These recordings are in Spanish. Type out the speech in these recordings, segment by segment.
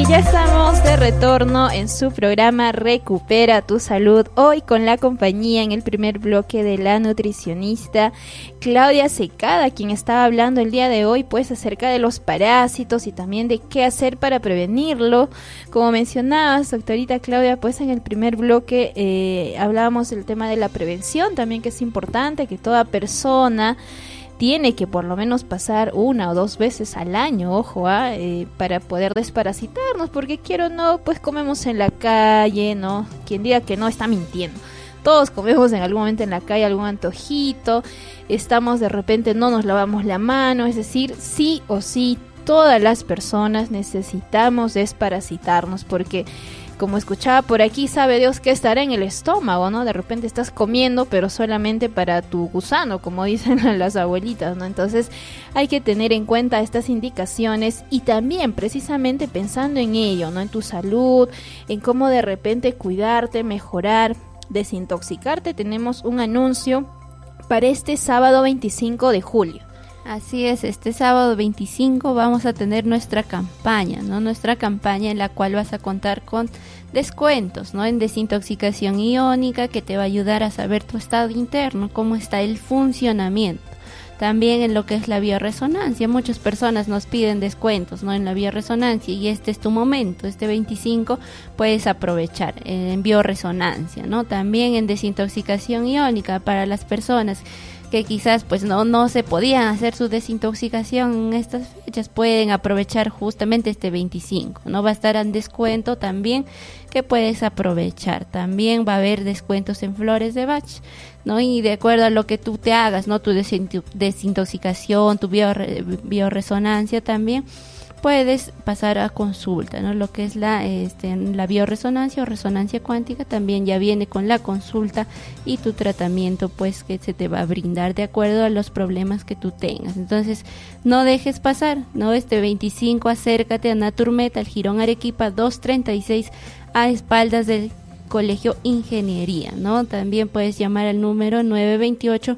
Ya estamos de retorno en su programa Recupera tu Salud, hoy con la compañía en el primer bloque de la nutricionista Claudia Secada, quien estaba hablando el día de hoy pues acerca de los parásitos y también de qué hacer para prevenirlo. Como mencionabas, doctorita Claudia, pues en el primer bloque hablábamos del tema de la prevención también, que es importante que toda persona tiene que por lo menos pasar 1 o 2 veces al año, ojo, para poder desparasitarnos, porque quiero o no, pues comemos en la calle, ¿no? Quien diga que no está mintiendo. Todos comemos en algún momento en la calle algún antojito, estamos de repente, no nos lavamos la mano, es decir, sí o sí, todas las personas necesitamos desparasitarnos, porque como escuchaba por aquí, sabe Dios que estará en el estómago, ¿no? De repente estás comiendo, pero solamente para tu gusano, como dicen las abuelitas, ¿no? Entonces hay que tener en cuenta estas indicaciones y también precisamente pensando en ello, ¿no? En tu salud, en cómo de repente cuidarte, mejorar, desintoxicarte. Tenemos un anuncio para este sábado 25 de julio. Así es, este sábado 25 vamos a tener nuestra campaña, ¿no? Nuestra campaña en la cual vas a contar con descuentos, ¿no? En desintoxicación iónica, que te va a ayudar a saber tu estado interno, cómo está el funcionamiento. También en lo que es la bioresonancia, muchas personas nos piden descuentos, ¿no? En la bioresonancia, y este es tu momento, este 25 puedes aprovechar en bioresonancia, ¿no? También en desintoxicación iónica para las personas que quizás pues no se podían hacer su desintoxicación en estas fechas, pueden aprovechar justamente este 25, ¿no? Va a estar en descuento también, que puedes aprovechar. También va a haber descuentos en flores de Bach, ¿no? Y de acuerdo a lo que tú te hagas, ¿no? Tu desintoxicación, tu bioresonancia también, puedes pasar a consulta, ¿no? Lo que es la bioresonancia o resonancia cuántica también ya viene con la consulta y tu tratamiento pues que se te va a brindar de acuerdo a los problemas que tú tengas. Entonces no dejes pasar, ¿no? Este 25 acércate a Naturmed, al Jirón Arequipa 236, a espaldas del Colegio Ingeniería, ¿no? También puedes llamar al número 928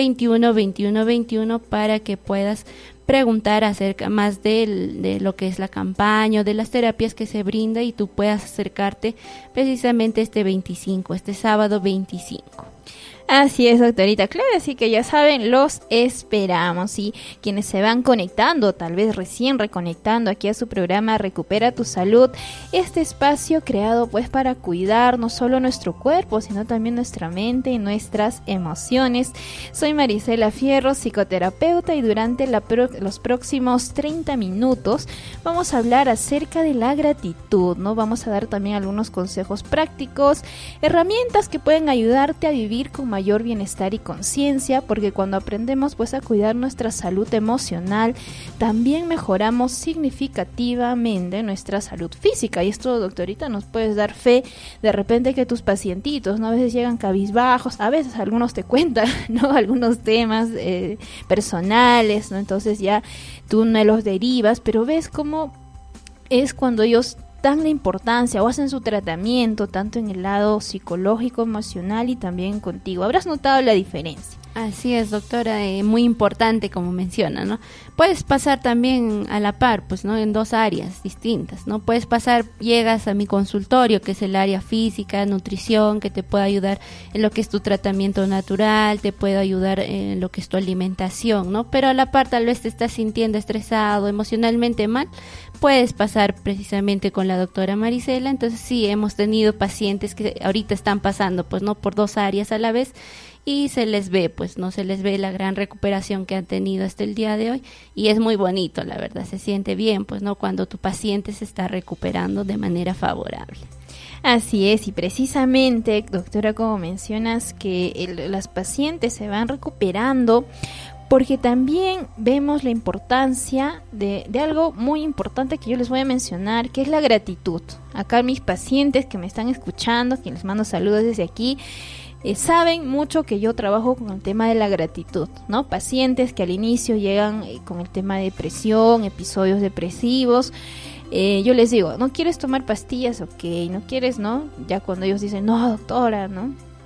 21 21 21 para que puedas preguntar acerca más de lo que es la campaña o de las terapias que se brinda, y tú puedas acercarte precisamente este sábado 25. Así es, doctorita Claudia, así que ya saben, los esperamos. Y quienes se van conectando, tal vez recién reconectando aquí a su programa Recupera tu Salud, este espacio creado pues para cuidar no solo nuestro cuerpo, sino también nuestra mente y nuestras emociones. Soy Marisela Fierro, psicoterapeuta, y durante los próximos 30 minutos vamos a hablar acerca de la gratitud, ¿no? Vamos a dar también algunos consejos prácticos, herramientas que pueden ayudarte a vivir con mayor bienestar y conciencia, porque cuando aprendemos pues a cuidar nuestra salud emocional, también mejoramos significativamente nuestra salud física. Y esto, doctorita, nos puedes dar fe de repente que tus pacientitos, ¿no? A veces llegan cabizbajos, a veces algunos te cuentan, ¿no? Algunos temas personales, ¿no? Entonces ya tú no los derivas, pero ves cómo es cuando ellos dan la importancia o hacen su tratamiento tanto en el lado psicológico, emocional y también contigo. Habrás notado la diferencia. Así es, doctora, muy importante como menciona, ¿no? Puedes pasar también a la par, pues, ¿no? En 2 áreas distintas, ¿no? Puedes pasar, llegas a mi consultorio, que es el área física, nutrición, que te puede ayudar en lo que es tu tratamiento natural, te puede ayudar en lo que es tu alimentación, ¿no? Pero a la par tal vez te estás sintiendo estresado, emocionalmente mal, puedes pasar precisamente con la doctora Marisela. Entonces sí, hemos tenido pacientes que ahorita están pasando, pues, ¿no? Por 2 áreas a la vez, y se les ve, pues, no se les ve la gran recuperación que han tenido hasta el día de hoy, y es muy bonito, la verdad, se siente bien, pues, ¿no? Cuando tu paciente se está recuperando de manera favorable. Así es, y precisamente, doctora, como mencionas que las pacientes se van recuperando, porque también vemos la importancia de algo muy importante que yo les voy a mencionar, que es la gratitud. Acá mis pacientes que me están escuchando, que les mando saludos desde aquí, saben mucho que yo trabajo con el tema de la gratitud, ¿no? Pacientes que al inicio llegan con el tema de depresión, episodios depresivos. Yo les digo, ¿no quieres tomar pastillas? Ok, ¿no quieres, no? Ya cuando ellos dicen, no, doctora, ¿no?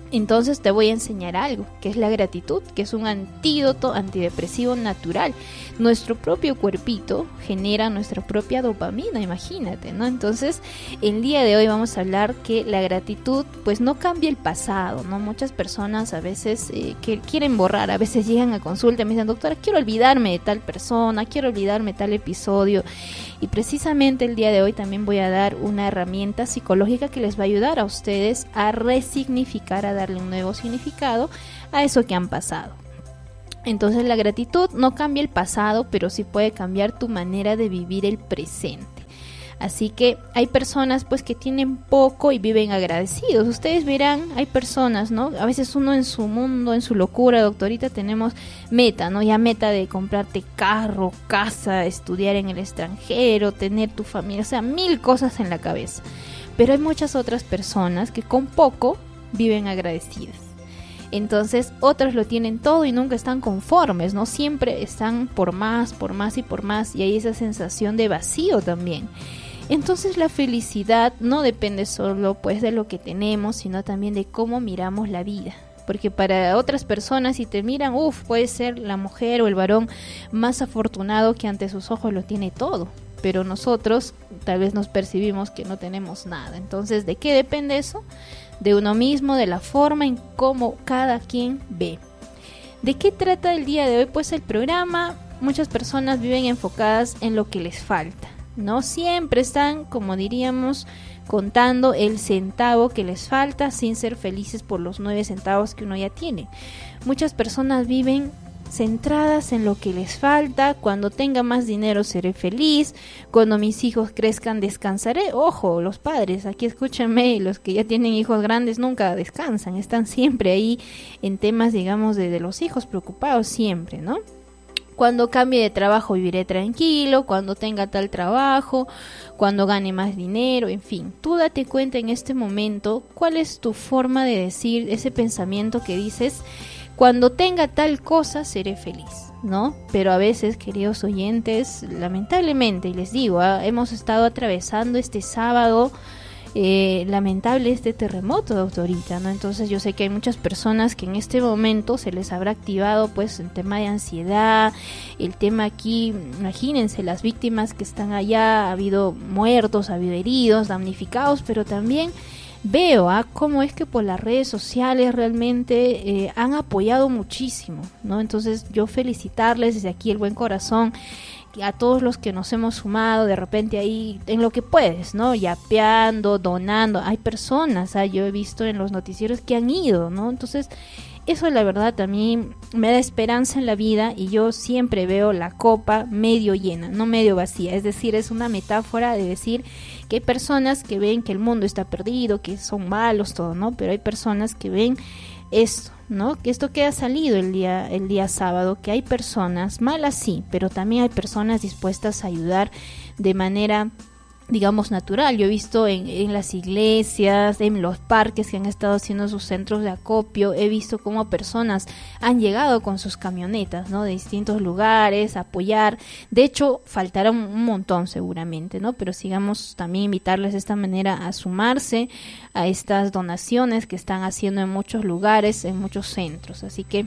Entonces te voy a enseñar algo, que es la gratitud, que es un antídoto antidepresivo natural. Nuestro propio cuerpito genera nuestra propia dopamina, imagínate, ¿no? Entonces, el día de hoy vamos a hablar que la gratitud, pues no cambia el pasado, ¿no? Muchas personas a veces que quieren borrar, a veces llegan a consulta y me dicen, doctora, quiero olvidarme de tal persona, quiero olvidarme de tal episodio. Y precisamente el día de hoy también voy a dar una herramienta psicológica que les va a ayudar a ustedes a resignificar, a darle un nuevo significado a eso que han pasado. Entonces la gratitud no cambia el pasado, pero sí puede cambiar tu manera de vivir el presente. Así que hay personas pues que tienen poco y viven agradecidos. Ustedes verán, hay personas, ¿no? A veces uno en su mundo, en su locura, doctorita, tenemos meta, ¿no? Ya meta de comprarte carro, casa, estudiar en el extranjero, tener tu familia, o sea, 1000 cosas en la cabeza. Pero hay muchas otras personas que con poco viven agradecidas. Entonces otros lo tienen todo y nunca están conformes, ¿no? Siempre están por más y por más, y hay esa sensación de vacío también. Entonces la felicidad no depende solo pues de lo que tenemos, sino también de cómo miramos la vida. Porque para otras personas, si te miran, puede ser la mujer o el varón más afortunado que ante sus ojos lo tiene todo. Pero nosotros tal vez nos percibimos que no tenemos nada. Entonces, ¿de qué depende eso? De uno mismo, de la forma en cómo cada quien ve. ¿De qué trata el día de hoy? Pues el programa, muchas personas viven enfocadas en lo que les falta, ¿no? Siempre están, como diríamos, contando el centavo que les falta sin ser felices por los 9 centavos que uno ya tiene. Muchas personas viven centradas en lo que les falta. Cuando tenga más dinero seré feliz, cuando mis hijos crezcan descansaré. Ojo, los padres, aquí escúchenme, los que ya tienen hijos grandes nunca descansan, están siempre ahí en temas, digamos, de los hijos, preocupados siempre, ¿no? Cuando cambie de trabajo viviré tranquilo, cuando tenga tal trabajo, cuando gane más dinero, en fin. Tú date cuenta en este momento cuál es tu forma de decir ese pensamiento que dices, cuando tenga tal cosa seré feliz, ¿no? Pero a veces, queridos oyentes, lamentablemente, y les digo, hemos estado atravesando este sábado lamentable este terremoto, doctorita, ¿no? Entonces yo sé que hay muchas personas que en este momento se les habrá activado pues el tema de ansiedad, el tema aquí, imagínense las víctimas que están allá, ha habido muertos, ha habido heridos, damnificados, pero también veo cómo es que por las redes sociales realmente han apoyado muchísimo, ¿no? Entonces yo felicitarles desde aquí el buen corazón a todos los que nos hemos sumado de repente ahí en lo que puedes, ¿no? Yapeando, donando. Hay personas, yo he visto en los noticieros que han ido, ¿no? Entonces eso la verdad a mí me da esperanza en la vida y yo siempre veo la copa medio llena, no medio vacía. Es decir, es una metáfora de decir que hay personas que ven que el mundo está perdido, que son malos, todo, ¿no? Pero hay personas que ven esto, ¿no? Que esto que ha salido el día sábado, que hay personas malas sí, pero también hay personas dispuestas a ayudar de manera, digamos, natural. Yo he visto en las iglesias, en los parques que han estado haciendo sus centros de acopio, he visto cómo personas han llegado con sus camionetas, ¿no? De distintos lugares a apoyar. De hecho, faltará un montón seguramente, ¿no? Pero sigamos también invitarles de esta manera a sumarse a estas donaciones que están haciendo en muchos lugares, en muchos centros. Así que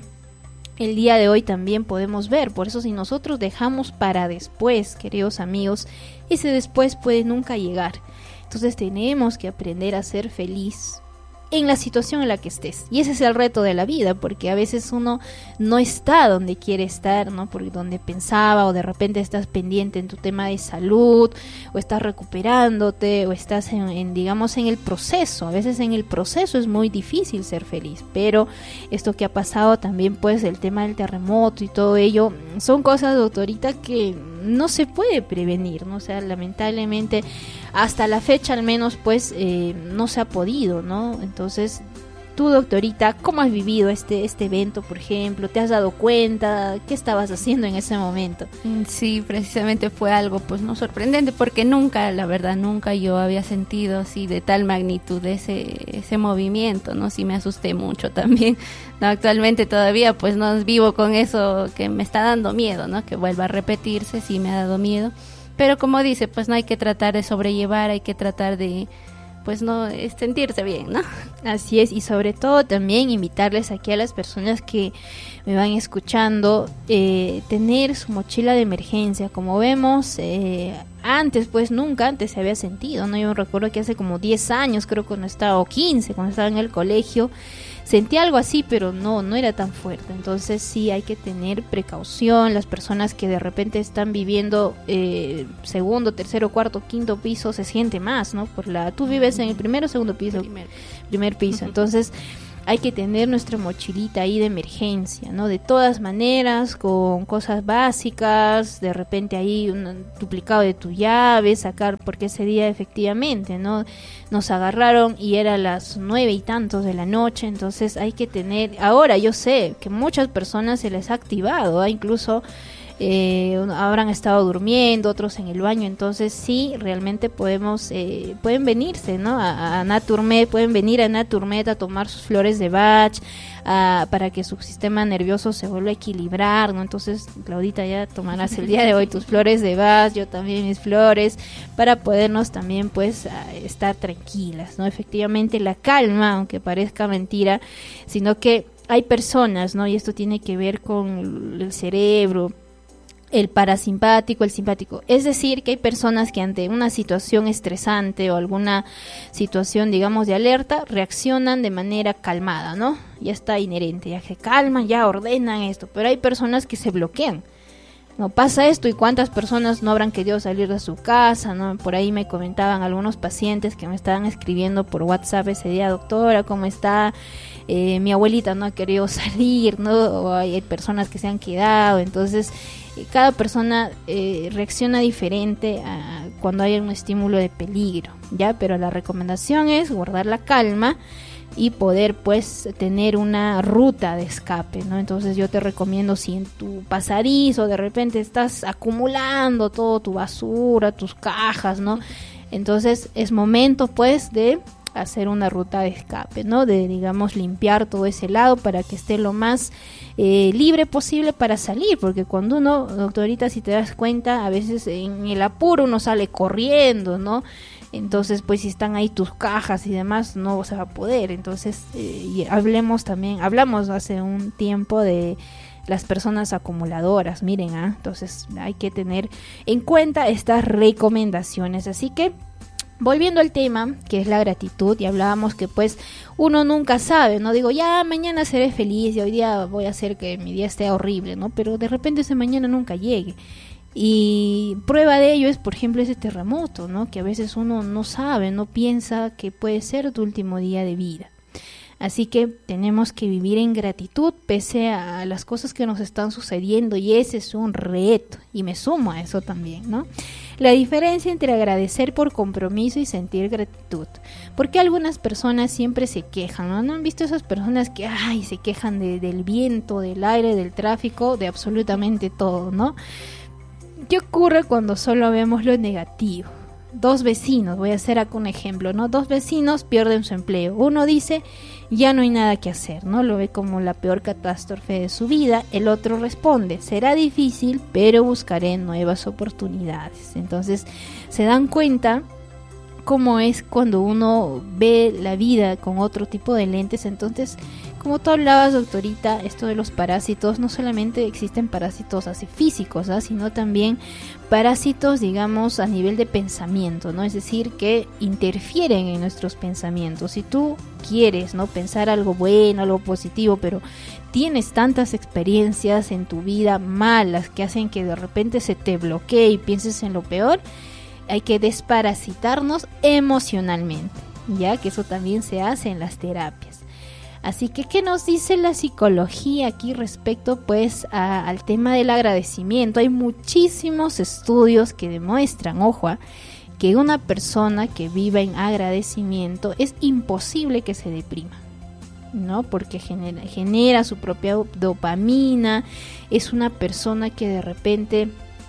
el día de hoy también podemos ver, por eso si nosotros dejamos para después, queridos amigos, ese después puede nunca llegar. Entonces tenemos que aprender a ser feliz en la situación en la que estés. Y ese es el reto de la vida, porque a veces uno no está donde quiere estar, ¿no? Porque donde pensaba, o de repente estás pendiente en tu tema de salud, o estás recuperándote, o estás digamos en el proceso. A veces en el proceso es muy difícil ser feliz, pero esto que ha pasado también, pues el tema del terremoto y todo ello, son cosas, doctorita, que no se puede prevenir, ¿no? O sea, lamentablemente hasta la fecha al menos pues no se ha podido, ¿no? Entonces tú, doctorita, ¿cómo has vivido este evento, por ejemplo? ¿Te has dado cuenta? ¿Qué estabas haciendo en ese momento? Sí, precisamente fue algo pues no sorprendente, porque nunca, la verdad, nunca yo había sentido así de tal magnitud ese movimiento, ¿no? Sí me asusté mucho también, ¿no? Actualmente todavía pues no vivo con eso que me está dando miedo, ¿no? Que vuelva a repetirse, sí me ha dado miedo, pero como dice, pues no hay que tratar de sobrellevar, hay que tratar de pues no es sentirse bien, ¿no? Así es, y sobre todo también invitarles aquí a las personas que me van escuchando, tener su mochila de emergencia. Como vemos, antes pues nunca antes se había sentido, ¿no? Yo recuerdo que hace como 10 años, creo, cuando estaba, o 15, cuando estaba en el colegio, sentí algo así, pero no era tan fuerte. Entonces sí hay que tener precaución. Las personas que de repente están viviendo segundo, tercero, cuarto, quinto piso, se siente más, ¿no? Tú vives en el primero o segundo piso. Primer piso. Entonces hay que tener nuestra mochilita ahí de emergencia, ¿no? De todas maneras, con cosas básicas, de repente ahí un duplicado de tu llave, sacar, porque ese día efectivamente, ¿no? Nos agarraron y era las 9 y tantos de la noche, entonces hay que tener, ahora yo sé que muchas personas se les ha activado, incluso habrán estado durmiendo, otros en el baño, entonces sí, realmente pueden venirse, ¿no? A Naturmed, pueden venir a Naturmed a tomar sus flores de Bach, para que su sistema nervioso se vuelva a equilibrar, ¿no? Entonces, Claudita, ya tomarás el día de hoy tus flores de Bach, yo también mis flores, para podernos también, pues, estar tranquilas, ¿no? Efectivamente, la calma, aunque parezca mentira, sino que hay personas, ¿no? Y esto tiene que ver con el cerebro, el parasimpático, el simpático. Es decir, que hay personas que ante una situación estresante o alguna situación, digamos, de alerta, reaccionan de manera calmada, ¿no? Ya está inherente, ya se calman, ya ordenan esto. Pero hay personas que se bloquean. No pasa esto, y cuántas personas no habrán querido salir de su casa, ¿no? Por ahí me comentaban algunos pacientes que me estaban escribiendo por WhatsApp ese día: doctora, ¿cómo está? Mi abuelita no ha querido salir, ¿no? O hay personas que se han quedado. Entonces cada persona reacciona diferente cuando hay un estímulo de peligro, ¿ya? Pero la recomendación es guardar la calma y poder, pues, tener una ruta de escape, ¿no? Entonces yo te recomiendo, si en tu pasadizo de repente estás acumulando todo tu basura, tus cajas, ¿no? Entonces es momento, pues, de hacer una ruta de escape, ¿no? De, digamos, limpiar todo ese lado para que esté lo más libre posible para salir, porque cuando uno, doctorita, si te das cuenta, a veces en el apuro uno sale corriendo, ¿no? Entonces, pues, si están ahí tus cajas y demás, no se va a poder. Entonces, hablamos hace un tiempo de las personas acumuladoras, miren, entonces hay que tener en cuenta estas recomendaciones. Así que, volviendo al tema, que es la gratitud, y hablábamos que, pues, uno nunca sabe, ¿no? Digo, ya mañana seré feliz y hoy día voy a hacer que mi día esté horrible, ¿no? Pero de repente ese mañana nunca llegue. Y prueba de ello es, por ejemplo, ese terremoto, ¿no? Que a veces uno no sabe, no piensa que puede ser tu último día de vida. Así que tenemos que vivir en gratitud pese a las cosas que nos están sucediendo, y ese es un reto, y me sumo a eso también, ¿no? La diferencia entre agradecer por compromiso y sentir gratitud. Porque algunas personas siempre se quejan, ¿no? ¿No han visto esas personas que se quejan del viento, del aire, del tráfico, de absolutamente todo, ¿no? ¿Qué ocurre cuando solo vemos lo negativo? Dos vecinos, voy a hacer acá un ejemplo, ¿no? Dos vecinos pierden su empleo. Uno dice, ya no hay nada que hacer, ¿no? Lo ve como la peor catástrofe de su vida. El otro responde, será difícil, pero buscaré nuevas oportunidades. Entonces, se dan cuenta cómo es cuando uno ve la vida con otro tipo de lentes. Entonces, como tú hablabas, doctorita, esto de los parásitos, no solamente existen parásitos así físicos, sino también parásitos, digamos, a nivel de pensamiento, ¿no? Es decir, que interfieren en nuestros pensamientos. Si tú quieres, ¿no?, pensar algo bueno, algo positivo, pero tienes tantas experiencias en tu vida malas que hacen que de repente se te bloquee y pienses en lo peor, hay que desparasitarnos emocionalmente, ya que eso también se hace en las terapias. Así que, ¿qué nos dice la psicología aquí respecto, pues, al tema del agradecimiento? Hay muchísimos estudios que demuestran, ojo, que una persona que viva en agradecimiento es imposible que se deprima, ¿no? Porque genera su propia dopamina, es una persona que de repente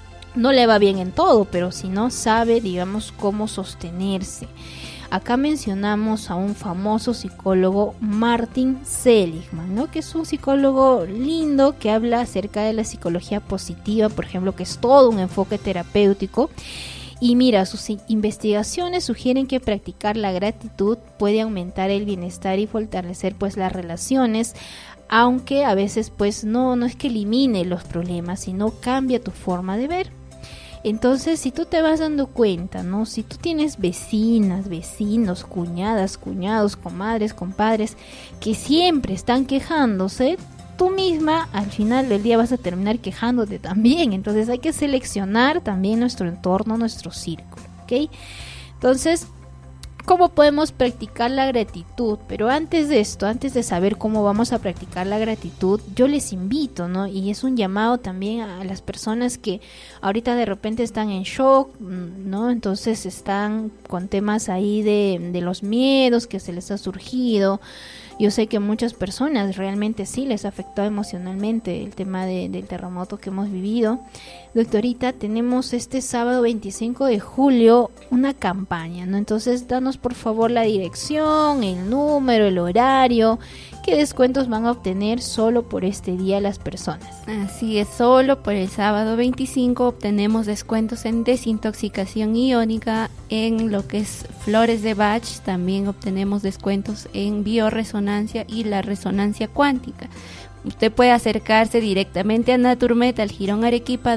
no le va bien en todo, pero si no sabe, digamos, cómo sostenerse. Acá mencionamos a un famoso psicólogo, Martin Seligman, ¿no? Que es un psicólogo lindo que habla acerca de la psicología positiva, por ejemplo, que es todo un enfoque terapéutico. Y mira, sus investigaciones sugieren que practicar la gratitud puede aumentar el bienestar y fortalecer pues las relaciones, aunque a veces pues no es que elimine los problemas, sino cambia tu forma de ver. Entonces, si tú te vas dando cuenta, ¿no? Si tú tienes vecinas, vecinos, cuñadas, cuñados, comadres, compadres, que siempre están quejándose, tú misma al final del día vas a terminar quejándote también. Entonces hay que seleccionar también nuestro entorno, nuestro círculo, ¿ok? Entonces, ¿cómo podemos practicar la gratitud? Pero antes de esto, antes de saber cómo vamos a practicar la gratitud, yo les invito, ¿no? Y es un llamado también a las personas que ahorita de repente están en shock, ¿no? Entonces están con temas ahí de los miedos que se les ha surgido. Yo sé que muchas personas realmente sí les afectó emocionalmente el tema del terremoto que hemos vivido. Doctorita, tenemos este sábado 25 de julio una campaña, ¿no? Entonces, danos por favor la dirección, el número, el horario, qué descuentos van a obtener solo por este día las personas. Así es, solo por el sábado 25 obtenemos descuentos en desintoxicación iónica, en lo que es flores de Bach, también obtenemos descuentos en bioresonancia y la resonancia cuántica. Usted puede acercarse directamente a Naturmed al Jirón Arequipa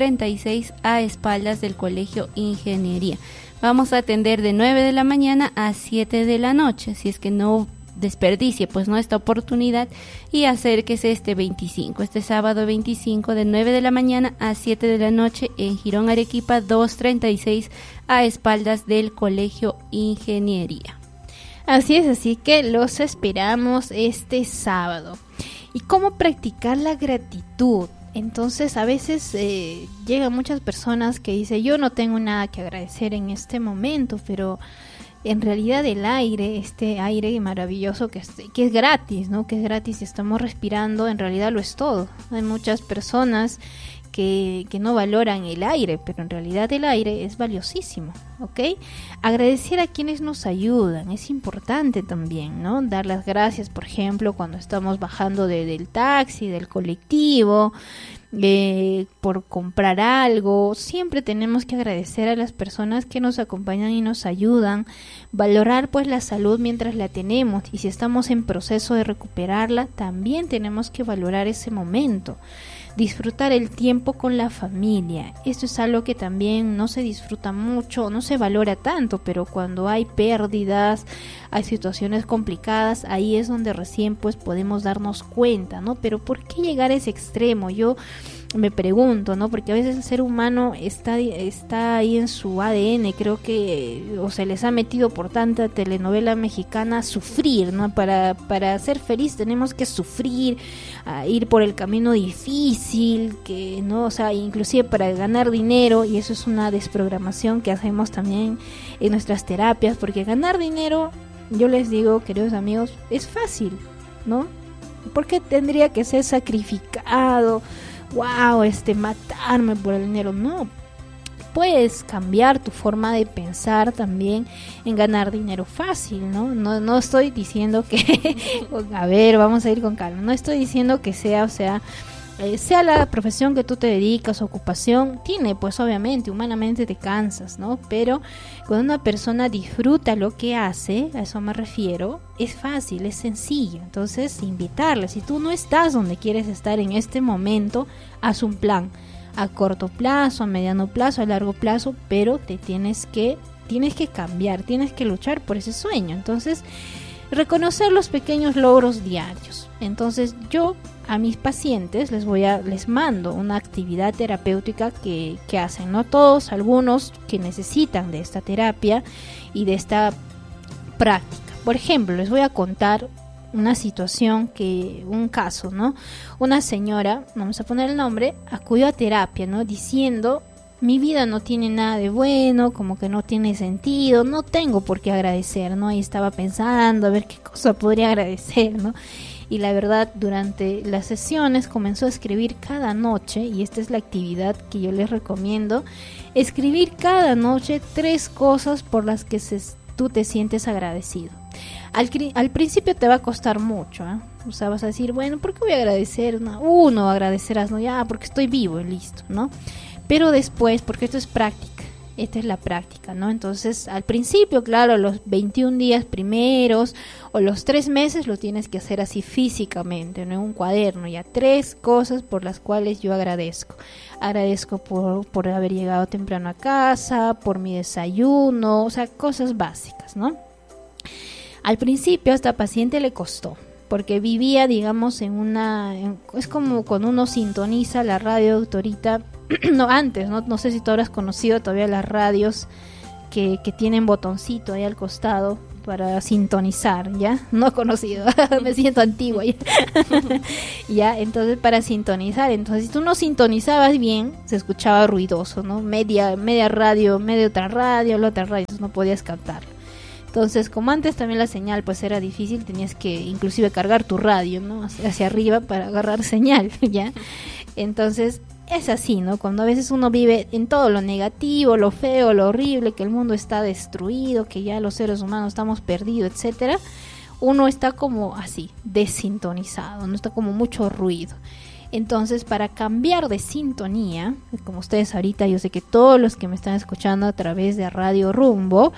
236 a espaldas del Colegio Ingeniería. Vamos a atender de 9 de la mañana a 7 de la noche, si es que no desperdicie pues no esta oportunidad, y acérquese este sábado 25 de 9 de la mañana a 7 de la noche en Jirón Arequipa 236 a espaldas del Colegio Ingeniería. Así es, así que los esperamos este sábado. ¿Y cómo practicar la gratitud? Entonces a veces llegan muchas personas que dicen, yo no tengo nada que agradecer en este momento, pero en realidad el aire, este aire maravilloso que es gratis, ¿no? Que es gratis y estamos respirando, en realidad lo es todo. Hay muchas personas que no valoran el aire, pero en realidad el aire es valiosísimo, ¿ok? Agradecer a quienes nos ayudan, es importante también, ¿no? Dar las gracias, por ejemplo, cuando estamos bajando del taxi, del colectivo, por comprar algo. Siempre tenemos que agradecer a las personas que nos acompañan y nos ayudan, valorar pues la salud mientras la tenemos, y si estamos en proceso de recuperarla, también tenemos que valorar ese momento. Disfrutar el tiempo con la familia, esto es algo que también no se disfruta mucho, no se valora tanto, pero cuando hay pérdidas, hay situaciones complicadas, ahí es donde recién pues podemos darnos cuenta, ¿no? Pero ¿por qué llegar a ese extremo? Yo me pregunto, ¿no? Porque a veces el ser humano está ahí en su ADN, creo que o se les ha metido por tanta telenovela mexicana sufrir, ¿no? Para ser feliz tenemos que sufrir, ir por el camino difícil, que no, o sea, inclusive para ganar dinero, y eso es una desprogramación que hacemos también en nuestras terapias, porque ganar dinero, yo les digo, queridos amigos, es fácil, ¿no? ¿Por qué tendría que ser sacrificado? Wow, matarme por el dinero. No, puedes cambiar tu forma de pensar también en ganar dinero fácil, ¿no? No estoy diciendo que a ver, vamos a ir con calma. No estoy diciendo que sea la profesión que tú te dedicas, ocupación, tiene pues obviamente, humanamente te cansas, ¿no? Pero cuando una persona disfruta lo que hace, a eso me refiero, es fácil, es sencillo. Entonces, invitarle, si tú no estás donde quieres estar en este momento, haz un plan a corto plazo, a mediano plazo, a largo plazo, pero tienes que cambiar, tienes que luchar por ese sueño. Entonces, reconocer los pequeños logros diarios. Entonces, yo a mis pacientes les mando una actividad terapéutica que hacen, no todos, algunos que necesitan de esta terapia y de esta práctica. Por ejemplo, les voy a contar una situación, un caso, ¿no? Una señora, vamos a poner el nombre, acudió a terapia, ¿no? Diciendo, mi vida no tiene nada de bueno, como que no tiene sentido, no tengo por qué agradecer, ¿no? Y estaba pensando a ver qué cosa podría agradecer, ¿no? Y la verdad, durante las sesiones comenzó a escribir cada noche, y esta es la actividad que yo les recomiendo, escribir cada noche 3 cosas por las que tú te sientes agradecido. Al principio te va a costar mucho, ¿eh? O sea, vas a decir, bueno, ¿por qué voy a agradecer? No agradecerás, ¿no? Ya, porque estoy vivo y listo, ¿no? Pero después, porque esto es práctica, Esta es la práctica, ¿no? Entonces, al principio, claro, los 21 días primeros o los 3 meses lo tienes que hacer así físicamente, ¿no? En un cuaderno, ya 3 cosas por las cuales yo agradezco. Agradezco por haber llegado temprano a casa, por mi desayuno, o sea, cosas básicas, ¿no? Al principio a esta paciente le costó, porque vivía, digamos, es como cuando uno sintoniza la radio, doctorita, no antes, no sé si tú habrás conocido todavía las radios que tienen botoncito ahí al costado para sintonizar, ¿ya? No he conocido, me siento antigua ya. Ya, entonces para sintonizar, entonces si tú no sintonizabas bien, se escuchaba ruidoso, ¿no? Media radio, media otra radio, la otra radio, entonces no podías captarlo. Entonces, como antes también la señal pues era difícil, tenías que inclusive cargar tu radio, ¿no? Hacia arriba para agarrar señal, ¿ya? Entonces, es así, ¿no? Cuando a veces uno vive en todo lo negativo, lo feo, lo horrible, que el mundo está destruido, que ya los seres humanos estamos perdidos, etcétera, uno está como así, desintonizado, no está como mucho ruido. Entonces, para cambiar de sintonía, como ustedes ahorita, yo sé que todos los que me están escuchando a través de Radio Rumbo,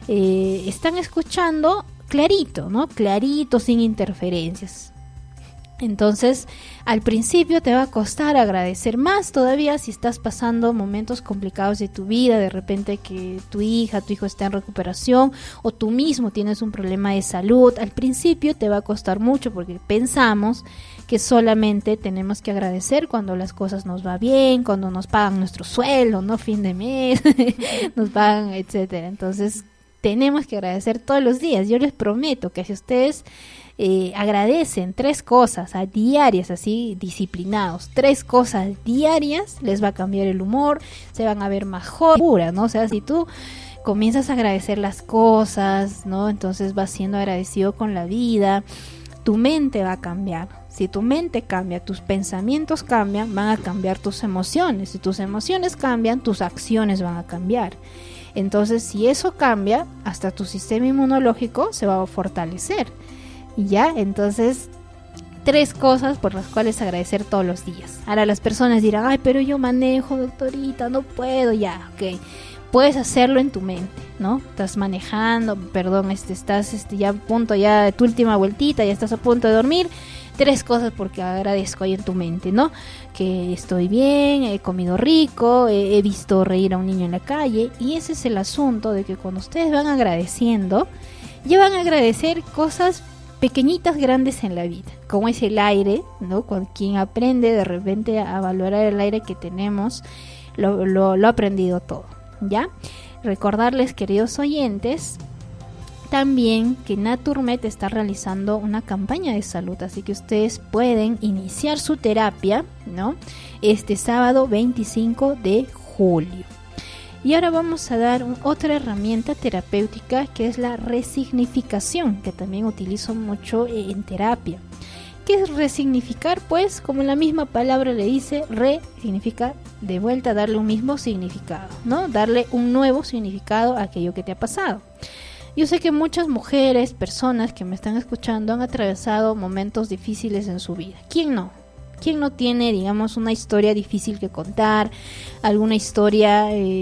están escuchando clarito, ¿no? Clarito, sin interferencias. Entonces, al principio te va a costar agradecer más todavía si estás pasando momentos complicados de tu vida, de repente que tu hijo está en recuperación o tú mismo tienes un problema de salud. Al principio te va a costar mucho porque pensamos que solamente tenemos que agradecer cuando las cosas nos va bien, cuando nos pagan nuestro sueldo, ¿no? Fin de mes, nos pagan, etcétera. Entonces, tenemos que agradecer todos los días. Yo les prometo que si ustedes agradecen 3 cosas diarias, así disciplinados, 3 cosas diarias, les va a cambiar el humor, se van a ver mejor, ¿no? O sea, si tú comienzas a agradecer las cosas, ¿no? Entonces vas siendo agradecido con la vida, tu mente va a cambiar. Si tu mente cambia, tus pensamientos cambian, van a cambiar tus emociones. Si tus emociones cambian, tus acciones van a cambiar. Entonces, si eso cambia, hasta tu sistema inmunológico se va a fortalecer. Y ya, entonces, 3 cosas por las cuales agradecer todos los días. Ahora las personas dirán, ay, pero yo manejo, doctorita, no puedo. Ya, ok. Puedes hacerlo en tu mente, ¿no? Estás manejando, perdón, estás ya a punto, ya de tu última vueltita, ya estás a punto de dormir. 3 cosas porque agradezco ahí en tu mente, ¿no? Que estoy bien, he comido rico, he visto reír a un niño en la calle. Y ese es el asunto de que cuando ustedes van agradeciendo, ya van a agradecer cosas pequeñitas, grandes en la vida, como es el aire, ¿no? Cuando quien aprende de repente a valorar el aire que tenemos, lo ha aprendido todo, ¿ya? Recordarles, queridos oyentes, también que Naturmed está realizando una campaña de salud, así que ustedes pueden iniciar su terapia, ¿no? Este sábado 25 de julio. Y ahora vamos a dar otra herramienta terapéutica que es la resignificación, que también utilizo mucho en terapia. ¿Qué es resignificar? Pues como la misma palabra le dice, re significa de vuelta, darle un mismo significado, ¿no? Darle un nuevo significado a aquello que te ha pasado. Yo sé que muchas mujeres, personas que me están escuchando han atravesado momentos difíciles en su vida. ¿Quién no? ¿Quién no tiene, digamos, una historia difícil que contar? Alguna historia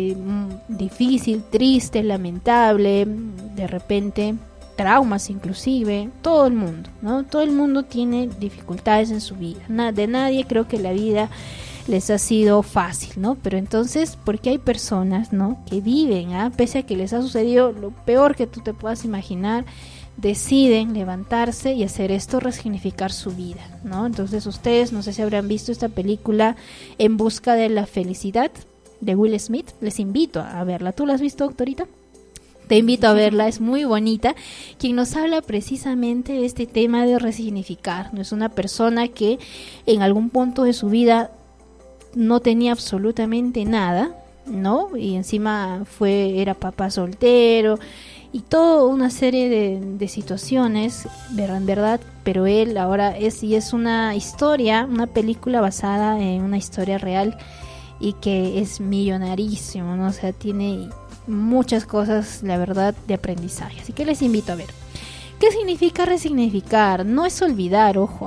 difícil, triste, lamentable, de repente traumas inclusive. Todo el mundo, ¿no? Todo el mundo tiene dificultades en su vida. De nadie creo que la vida les ha sido fácil, ¿no? Pero entonces, ¿por qué hay personas, ¿no? que viven, pese a que les ha sucedido lo peor que tú te puedas imaginar, deciden levantarse y hacer esto, resignificar su vida, ¿no? Entonces ustedes, no sé si habrán visto esta película En busca de la felicidad de Will Smith, les invito a verla. ¿Tú la has visto, doctorita? Te invito a verla, es muy bonita, quien nos habla precisamente de este tema de resignificar. No es una persona que en algún punto de su vida no tenía absolutamente nada, ¿no? Y encima era papá soltero y toda una serie de situaciones, en verdad, pero él ahora es una historia, una película basada en una historia real y que es millonarísimo, ¿no? O sea, tiene muchas cosas, la verdad, de aprendizaje. Así que les invito a ver. ¿Qué significa resignificar? No es olvidar, ojo,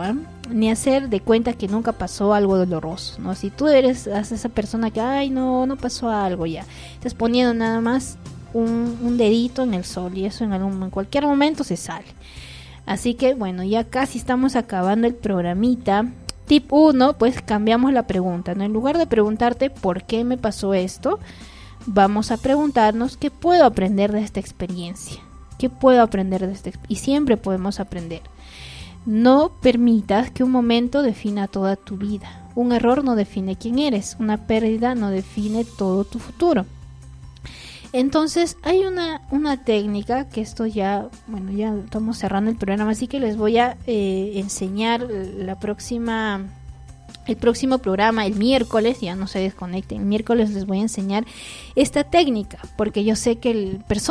ni hacer de cuenta que nunca pasó algo doloroso, ¿no? Si tú eres esa persona que, ay, no pasó algo ya, estás poniendo nada más un dedito en el sol y eso en cualquier momento se sale. Así que bueno, ya casi estamos acabando el programita. Tip 1, pues cambiamos la pregunta, ¿no? En lugar de preguntarte por qué me pasó esto, vamos a preguntarnos qué puedo aprender de esta experiencia. ¿Qué puedo aprender de esta experiencia? Y siempre podemos aprender. No permitas que un momento defina toda tu vida. Un error no define quién eres. Una pérdida no define todo tu futuro. Entonces hay una técnica que esto ya estamos cerrando el programa, así que les voy a enseñar el próximo programa, el miércoles, ya no se desconecten, el miércoles les voy a enseñar esta técnica, porque yo sé que personas